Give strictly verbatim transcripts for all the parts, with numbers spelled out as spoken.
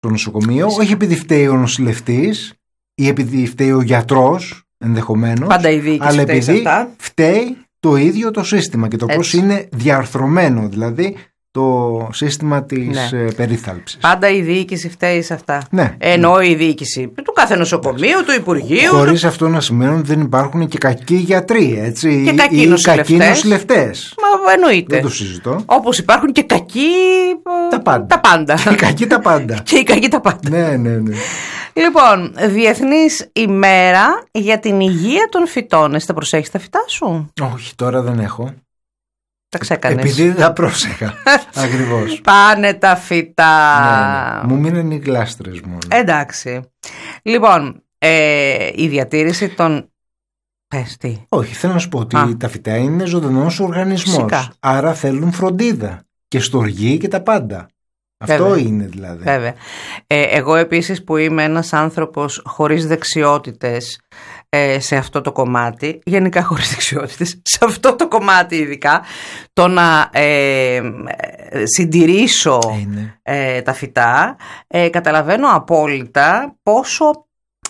στο νοσοκομείο, Φυσικά. όχι επειδή φταίει ο νοσηλευτής ή επειδή φταίει ο γιατρός ενδεχομένως, πάντα η διοίκηση αλλά φταίει επειδή αυτά. φταίει το ίδιο το σύστημα και το Έτσι. πώς είναι διαρθρωμένο δηλαδή το σύστημα της ναι. περίθαλψης. Πάντα η διοίκηση φταίει σε αυτά. Ναι. Εννοώ η διοίκηση του κάθε νοσοκομείου, του Υπουργείου. Χωρίς του... αυτό να σημαίνει ότι δεν υπάρχουν και κακοί γιατροί, έτσι, και κακοί ή νοσηλευτές. κακοί νοσηλευτές. Μα εννοείται. Δεν το συζητώ. Όπως υπάρχουν και κακοί τα πάντα. Τα πάντα. Και οι κακοί τα πάντα. και οι κακοί τα πάντα. ναι, ναι, ναι. Λοιπόν, Διεθνής ημέρα για την υγεία των φυτών. Εσύ τα προσέχεις τα φυτά σου? Όχι, τώρα δεν έχω. Τα ξέκανες. Επειδή δεν τα πρόσεχα. Ακριβώς. Πάνε τα φυτά. Ναι, ναι. Μου μείναν οι γλάστρες μόνο. Εντάξει. Λοιπόν, ε, η διατήρηση των... Πες τι. Όχι, θέλω να σου πω ότι Α. τα φυτά είναι ζωντανός οργανισμός. Φυσικά. Άρα θέλουν φροντίδα. Και στοργή και τα πάντα. Αυτό Βέβαια. είναι δηλαδή. Βέβαια. Ε, εγώ επίσης που είμαι ένας άνθρωπος χωρίς δεξιότητες ε, σε αυτό το κομμάτι, γενικά χωρίς δεξιότητες, σε αυτό το κομμάτι ειδικά, το να ε, συντηρήσω ε, τα φυτά, ε, καταλαβαίνω απόλυτα πόσο...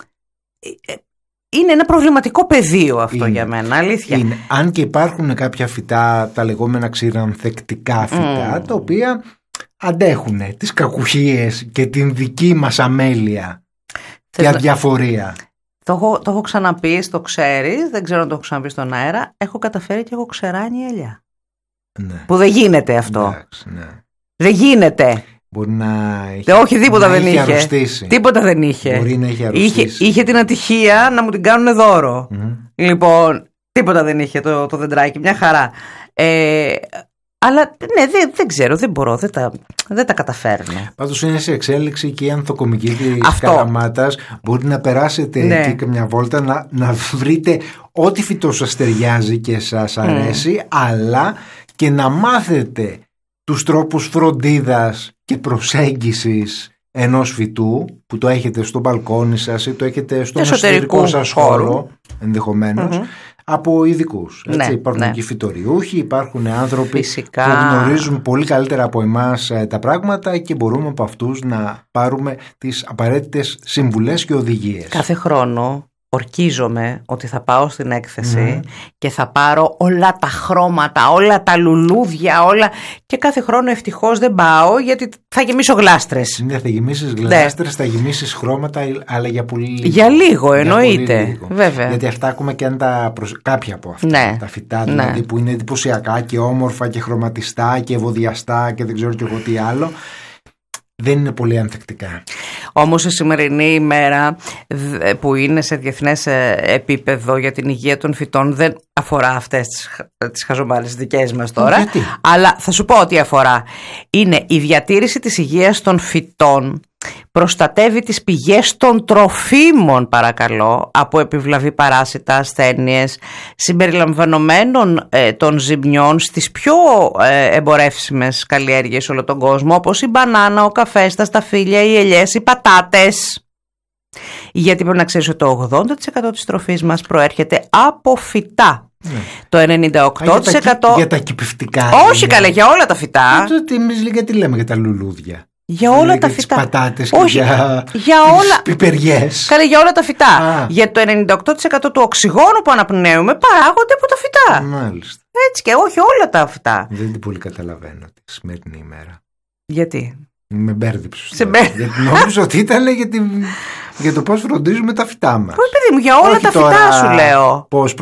Ε, είναι ένα προβληματικό πεδίο αυτό είναι. Για μένα, αλήθεια. Είναι. Αν και υπάρχουν κάποια φυτά, τα λεγόμενα ξηρανθεκτικά φυτά, mm. τα οποία αντέχουν τις κακουχίες και την δική μας αμέλεια και αδιαφορία. Το έχω, το έχω ξαναπεί, το ξέρεις, δεν ξέρω αν το έχω ξαναπεί στον αέρα. Έχω καταφέρει και έχω ξεράνει ελιά. Ναι. Που δεν γίνεται αυτό. Εντάξει, ναι. Δεν γίνεται. Μπορεί να έχει, Δε, όχι, τίποτα να δεν είχε. Αρρωστήσει. Τίποτα δεν είχε. Μπορεί να έχει αρρωστήσει. Είχε, είχε την ατυχία να μου την κάνουν δώρο. Mm. Λοιπόν, τίποτα δεν είχε το, το δεντράκι, μια χαρά. Ε, αλλά ναι, δεν, δεν ξέρω, δεν μπορώ, δεν τα, δεν τα καταφέρνω. Πάντως είναι σε εξέλιξη και η ανθοκομική της Καλαμάτας. Μπορεί να περάσετε ναι. εκεί και μια βόλτα να, να βρείτε ό,τι φυτό σας ταιριάζει και σας αρέσει, mm. αλλά και να μάθετε τους τρόπους φροντίδας και προσέγγισης ενός φυτού που το έχετε στο μπαλκόνι σας ή το έχετε στον εσωτερικό σας χώρο ενδεχομένως mm-hmm. από ειδικούς. Ναι, υπάρχουν ναι. και φυτοριούχοι, υπάρχουν άνθρωποι Φυσικά. που γνωρίζουν πολύ καλύτερα από εμάς τα πράγματα και μπορούμε από αυτούς να πάρουμε τις απαραίτητες συμβουλές και οδηγίες. Κάθε χρόνο ορκίζομαι ότι θα πάω στην έκθεση mm. και θα πάρω όλα τα χρώματα, όλα τα λουλούδια, όλα. Και κάθε χρόνο ευτυχώς δεν πάω γιατί θα γεμίσω γλάστρες. Ναι, θα γεμίσεις γλάστρες, ναι. θα γεμίσεις χρώματα, αλλά για πολύ λίγο. Για λίγο, εννοείται. Για λίγο. Βέβαια. Γιατί αυτά ακόμα και αν τα. Προσ... κάποια από αυτά. Ναι. Τα φυτά δηλαδή ναι. που είναι εντυπωσιακά και όμορφα και χρωματιστά και ευωδιαστά και δεν ξέρω και εγώ τι άλλο. Δεν είναι πολύ ανθεκτικά. Όμως η σημερινή ημέρα που είναι σε διεθνές επίπεδο για την υγεία των φυτών δεν αφορά αυτές τις, τις χαζομάρες δικές μας τώρα. Γιατί? Αλλά θα σου πω ότι αφορά. Είναι η διατήρηση της υγείας των φυτών, προστατεύει τις πηγές των τροφίμων παρακαλώ από επιβλαβή παράσιτα, ασθένειες, συμπεριλαμβανομένων ε, των ζυμιών στις πιο ε, εμπορεύσιμες καλλιέργειες σε όλο τον κόσμο, όπως η μπανάνα, ο καφές, τα σταφύλια, οι ελιές, οι πατάτες. Γιατί πρέπει να ξέρεις ότι το ογδόντα τοις εκατό της τροφής μας προέρχεται από φυτά. Ναι. Το ενενήντα οκτώ τοις εκατό Α, για τα, για τα κυπευτικά. Όχι καλέ, για όλα τα φυτά. Εμείς γιατί λέμε για τα λουλούδια. Για όλα τα φυτά. Τις πατάτες όχι, και για, για τις όλα... πιπεριές. Καλέ, για όλα τα φυτά. Α. Για το ενενήντα οκτώ τοις εκατό του οξυγόνου που αναπνέουμε παράγονται από τα φυτά. Μάλιστα. Έτσι και όχι όλα τα φυτά. Δεν την πολύ καταλαβαίνω τη σημερινή ημέρα. Γιατί? Με μπέρδεψες. Σε μπέρ... Γιατί νόμιζα ότι ήταν για, την... για το πώς φροντίζουμε τα φυτά μας. Πω, παιδί μου, για όλα όχι τα τώρα φυτά σου λέω. Πώς